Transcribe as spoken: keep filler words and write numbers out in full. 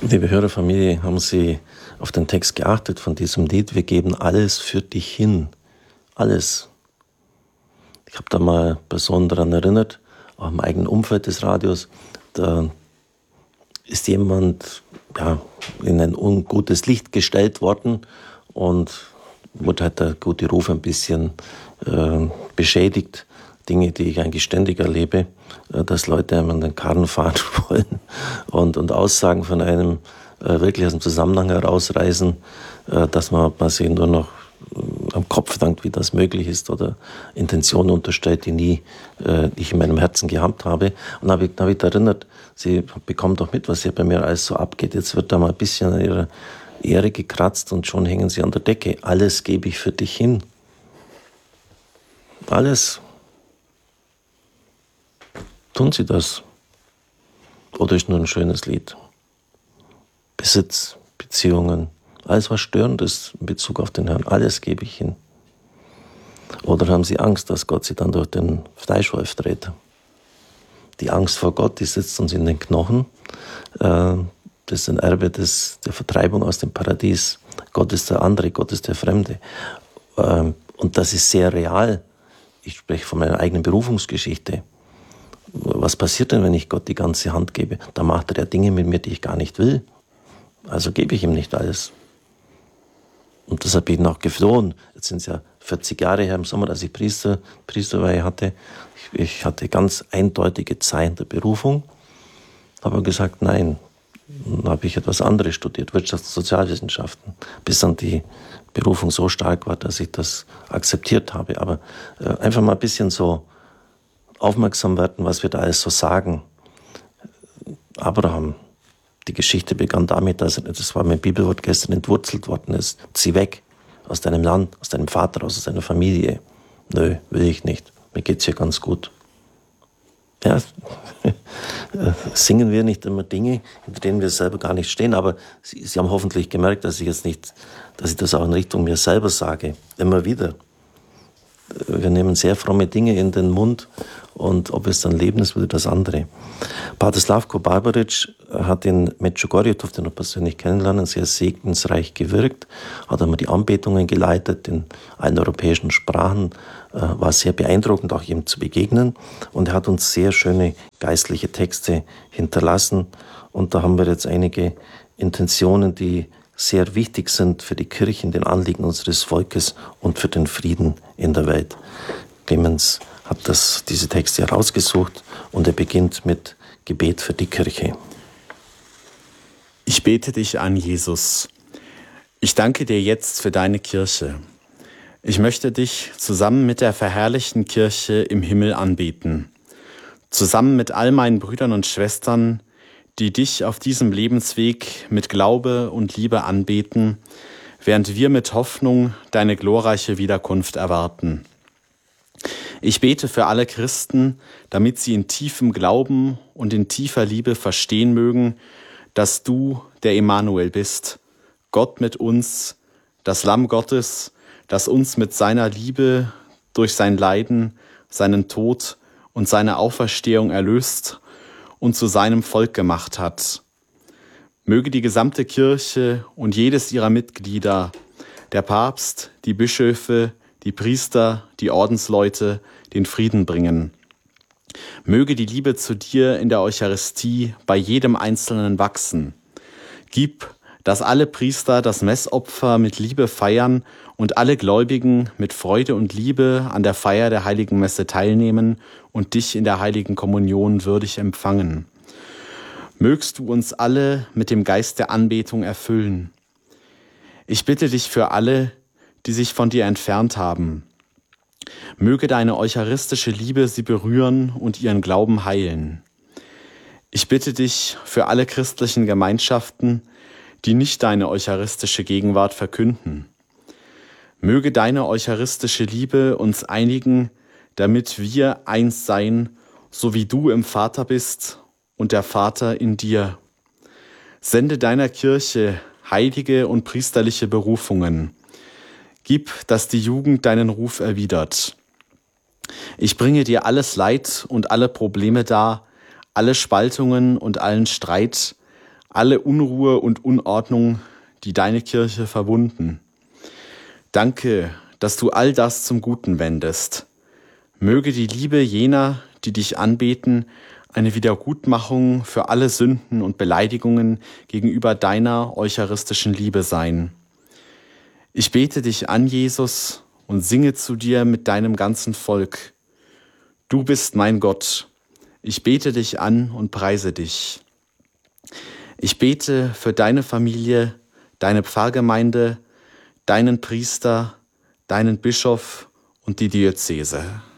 Liebe Hörerfamilie, haben Sie auf den Text geachtet von diesem Lied? Wir geben alles für dich hin. Alles. Ich habe da mal Personen daran erinnert, auch im eigenen Umfeld des Radios, da ist jemand ja, in ein ungutes Licht gestellt worden und wurde halt der gute Ruf ein bisschen äh, beschädigt. Dinge, die ich eigentlich ständig erlebe, äh, dass Leute einem an den Karren fahren wollen und, und Aussagen von einem äh, wirklich aus dem Zusammenhang herausreißen, äh, dass man, man sich nur noch äh, am Kopf dankt, wie das möglich ist, oder Intentionen unterstellt, die nie äh, ich in meinem Herzen gehabt habe. Und da habe ich, hab ich erinnert, sie bekommt doch mit, was hier bei mir alles so abgeht. Jetzt wird da mal ein bisschen an ihrer Ehre gekratzt und schon hängen sie an der Decke. Alles gebe ich für dich hin. Alles. Tun Sie das? Oder ist nur ein schönes Lied? Besitz, Beziehungen, alles was störend ist in Bezug auf den Herrn, alles gebe ich hin. Oder haben Sie Angst, dass Gott Sie dann durch den Fleischwolf dreht? Die Angst vor Gott, die sitzt uns in den Knochen. Das ist ein Erbe des, der Vertreibung aus dem Paradies. Gott ist der andere, Gott ist der Fremde. Und das ist sehr real. Ich spreche von meiner eigenen Berufungsgeschichte. Was passiert denn, wenn ich Gott die ganze Hand gebe? Da macht er ja Dinge mit mir, die ich gar nicht will. Also gebe ich ihm nicht alles. Und das habe ich noch geflohen. Jetzt sind es ja vierzig Jahre her im Sommer, als ich Priester, Priesterweihe hatte. Ich, ich hatte ganz eindeutige Zeichen der Berufung. Habe gesagt, nein. Dann habe ich etwas anderes studiert, Wirtschafts- und Sozialwissenschaften, bis dann die Berufung so stark war, dass ich das akzeptiert habe. Aber äh, einfach mal ein bisschen so aufmerksam werden, was wir da alles so sagen. Abraham, die Geschichte begann damit, dass er, das war mein Bibelwort gestern, entwurzelt worden ist. Zieh weg aus deinem Land, aus deinem Vater, aus deiner Familie. Nö, will ich nicht. Mir geht's hier ganz gut. Ja, singen wir nicht immer Dinge, hinter denen wir selber gar nicht stehen, aber Sie, Sie haben hoffentlich gemerkt, dass ich jetzt nicht, dass ich das auch in Richtung mir selber sage. Immer wieder. Wir nehmen sehr fromme Dinge in den Mund und ob es dann Leben ist, wieder das andere. Pater Slavko Barbaric hat in Medjugorje, ich durfte ihn noch persönlich kennenlernen, sehr segensreich gewirkt, hat einmal die Anbetungen geleitet in allen europäischen Sprachen, war sehr beeindruckend, auch ihm zu begegnen, und er hat uns sehr schöne geistliche Texte hinterlassen, und da haben wir jetzt einige Intentionen, die sehr wichtig sind für die Kirche, den Anliegen unseres Volkes und für den Frieden in der Welt. Clemens hat das, diese Texte herausgesucht und er beginnt mit Gebet für die Kirche. Ich bete dich an, Jesus. Ich danke dir jetzt für deine Kirche. Ich möchte dich zusammen mit der verherrlichten Kirche im Himmel anbeten. Zusammen mit all meinen Brüdern und Schwestern, die dich auf diesem Lebensweg mit Glaube und Liebe anbeten, während wir mit Hoffnung deine glorreiche Wiederkunft erwarten. Ich bete für alle Christen, damit sie in tiefem Glauben und in tiefer Liebe verstehen mögen, dass du der Emmanuel bist, Gott mit uns, das Lamm Gottes, das uns mit seiner Liebe durch sein Leiden, seinen Tod und seine Auferstehung erlöst und zu seinem Volk gemacht hat. Möge die gesamte Kirche und jedes ihrer Mitglieder, der Papst, die Bischöfe, die Priester, die Ordensleute, den Frieden bringen. Möge die Liebe zu dir in der Eucharistie bei jedem Einzelnen wachsen. Gib, dass alle Priester das Messopfer mit Liebe feiern und alle Gläubigen mit Freude und Liebe an der Feier der Heiligen Messe teilnehmen und dich in der Heiligen Kommunion würdig empfangen. Mögst du uns alle mit dem Geist der Anbetung erfüllen. Ich bitte dich für alle, die sich von dir entfernt haben. Möge deine eucharistische Liebe sie berühren und ihren Glauben heilen. Ich bitte dich für alle christlichen Gemeinschaften, die nicht deine eucharistische Gegenwart verkünden. Möge deine eucharistische Liebe uns einigen, damit wir eins sein, so wie du im Vater bist und der Vater in dir. Sende deiner Kirche heilige und priesterliche Berufungen. Gib, dass die Jugend deinen Ruf erwidert. Ich bringe dir alles Leid und alle Probleme dar, alle Spaltungen und allen Streit, alle Unruhe und Unordnung, die deine Kirche verwunden. Danke, dass du all das zum Guten wendest. Möge die Liebe jener, die dich anbeten, eine Wiedergutmachung für alle Sünden und Beleidigungen gegenüber deiner eucharistischen Liebe sein. Ich bete dich an, Jesus, und singe zu dir mit deinem ganzen Volk. Du bist mein Gott. Ich bete dich an und preise dich. Ich bete für deine Familie, deine Pfarrgemeinde, deinen Priester, deinen Bischof und die Diözese.